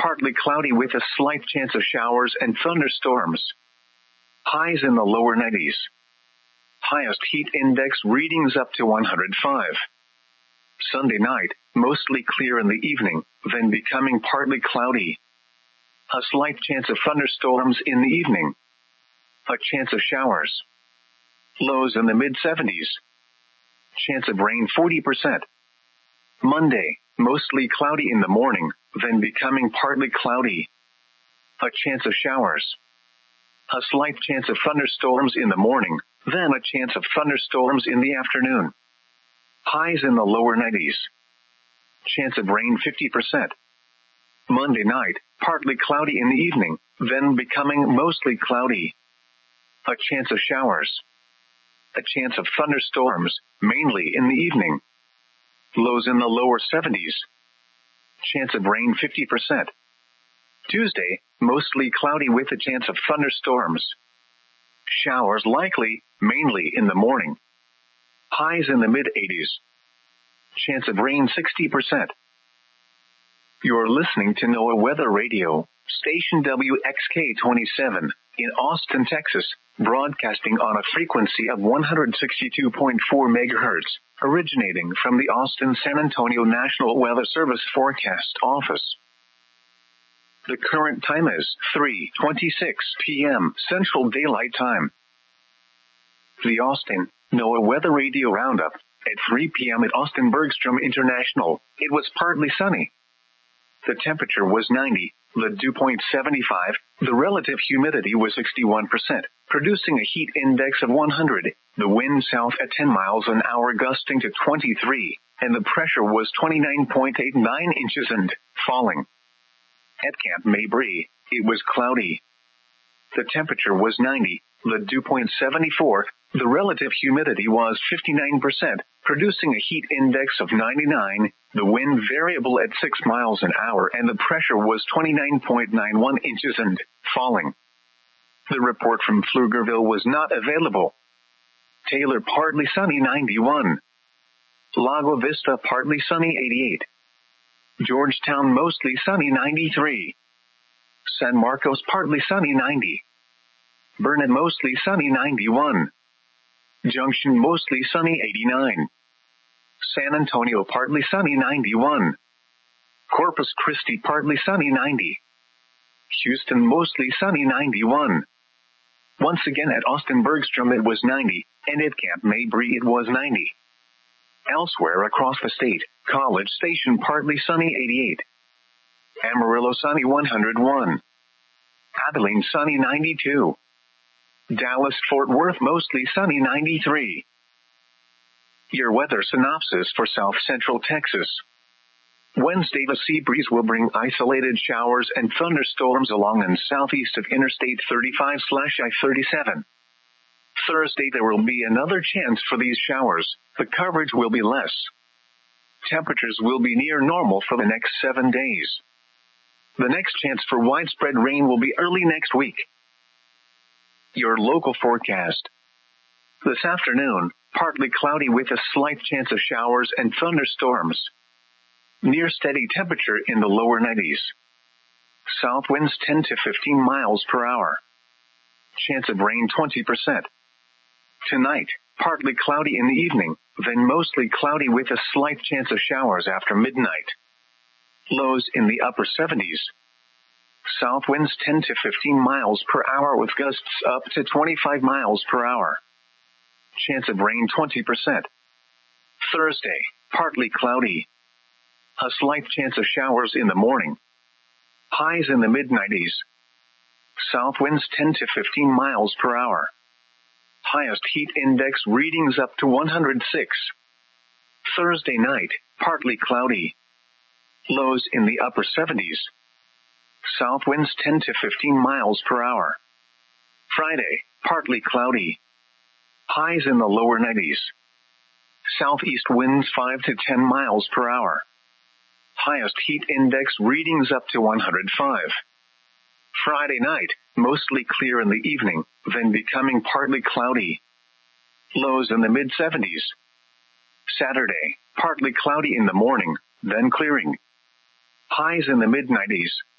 partly cloudy with a slight chance of showers and thunderstorms. Highs in the lower 90s. Highest heat index readings up to 105. Sunday night, mostly clear in the evening, then becoming partly cloudy. A slight chance of thunderstorms in the evening. A chance of showers. Lows in the mid-70s. Chance of rain 40%. Monday, mostly cloudy in the morning, then becoming partly cloudy. A chance of showers. A slight chance of thunderstorms in the morning, then a chance of thunderstorms in the afternoon. Highs in the lower 90s. Chance of rain 50%. Monday night, partly cloudy in the evening, then becoming mostly cloudy. A chance of showers. A chance of thunderstorms, mainly in the evening. Lows in the lower 70s. Chance of rain 50%. Tuesday, mostly cloudy with a chance of thunderstorms. Showers likely, mainly in the morning. Highs in the mid-80s. Chance of rain 60%. You're listening to NOAA Weather Radio, station WXK-27, in Austin, Texas, broadcasting on a frequency of 162.4 MHz, originating from the Austin-San Antonio National Weather Service Forecast Office. The current time is 3:26 p.m. Central Daylight Time. The Austin NOAA Weather Radio Roundup. At 3 p.m. at Austin Bergstrom International, it was partly sunny. The temperature was 90, the dew point 75, the relative humidity was 61%, producing a heat index of 100, the wind south at 10 miles an hour gusting to 23, and the pressure was 29.89 inches and falling. At Camp Mabry, it was cloudy. The temperature was 90, the dew point 74, the relative humidity was 59%, producing a heat index of 99, the wind variable at 6 miles an hour, and the pressure was 29.91 inches and falling. The report from Pflugerville was not available. Taylor partly sunny 91. Lago Vista partly sunny 88. Georgetown mostly sunny 93. San Marcos partly sunny 90. Burnet mostly sunny 91. Junction mostly sunny 89. San Antonio partly sunny 91. Corpus Christi partly sunny 90. Houston mostly sunny 91. Once again at Austin Bergstrom it was 90, and at Camp Mabry it was 90. Elsewhere across the state, College Station partly sunny 88. Amarillo sunny 101. Abilene sunny 92. Dallas Fort Worth mostly sunny 93. Your weather synopsis for South Central Texas. Wednesday the sea breeze will bring isolated showers and thunderstorms along and southeast of Interstate 35/I-37. Thursday there will be another chance for these showers. The coverage will be less. Temperatures will be near normal for the next 7 days. The next chance for widespread rain will be early next week. Your local forecast. This afternoon, partly cloudy with a slight chance of showers and thunderstorms. Near steady temperature in the lower 90s. South winds 10 to 15 miles per hour. Chance of rain 20%. Tonight, partly cloudy in the evening, then mostly cloudy with a slight chance of showers after midnight. Lows in the upper 70s. South winds 10 to 15 miles per hour with gusts up to 25 miles per hour. Chance of rain 20%. Thursday, partly cloudy. A slight chance of showers in the morning. Highs in the mid-90s. South winds 10 to 15 miles per hour. Highest heat index readings up to 106. Thursday night, partly cloudy. Lows in the upper 70s. South winds 10 to 15 miles per hour. Friday, partly cloudy. Highs in the lower 90s. Southeast winds 5 to 10 miles per hour. Highest heat index readings up to 105. Friday night, mostly clear in the evening, then becoming partly cloudy. Lows in the mid-70s. Saturday, partly cloudy in the morning, then clearing. Highs in the mid-90s.